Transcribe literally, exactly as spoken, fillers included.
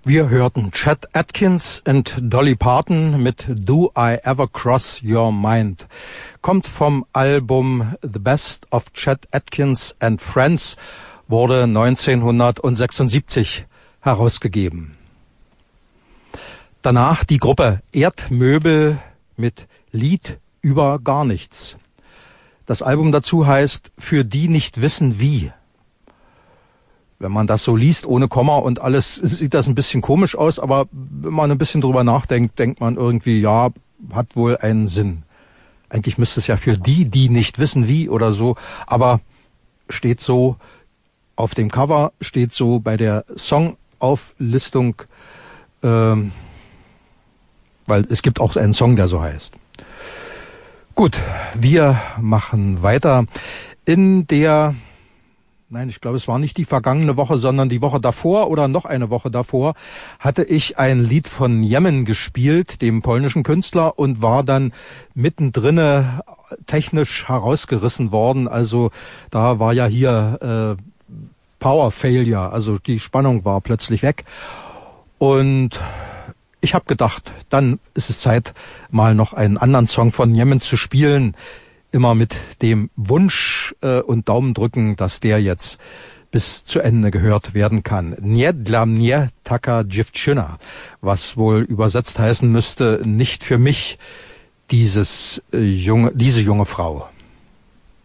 Wir hörten Chet Atkins und Dolly Parton mit Do I Ever Cross Your Mind. Kommt vom Album The Best of Chet Atkins and Friends, wurde neunzehnhundertsechsundsiebzig herausgegeben. Danach die Gruppe Erdmöbel mit Lied über gar nichts. Das Album dazu heißt Für die nicht wissen wie. Wenn man das so liest, ohne Komma und alles, sieht das ein bisschen komisch aus, aber wenn man ein bisschen drüber nachdenkt, denkt man irgendwie, ja, hat wohl einen Sinn. Eigentlich müsste es ja für die, die nicht wissen wie oder so, aber steht so auf dem Cover, steht so bei der Songauflistung, ähm, weil es gibt auch einen Song, der so heißt. Gut, wir machen weiter. In der Nein, ich glaube, es war nicht die vergangene Woche, sondern die Woche davor oder noch eine Woche davor hatte ich ein Lied von Yemen gespielt, dem polnischen Künstler, und war dann mittendrin technisch herausgerissen worden. Also da war ja hier äh, Power Failure, also die Spannung war plötzlich weg. Und ich habe gedacht, dann ist es Zeit, mal noch einen anderen Song von Yemen zu spielen. Immer mit dem Wunsch äh, und Daumendrücken, dass der jetzt bis zu Ende gehört werden kann. Nie dla mnie taka dziewczyna, was wohl übersetzt heißen müsste, nicht für mich dieses äh, junge, diese junge Frau.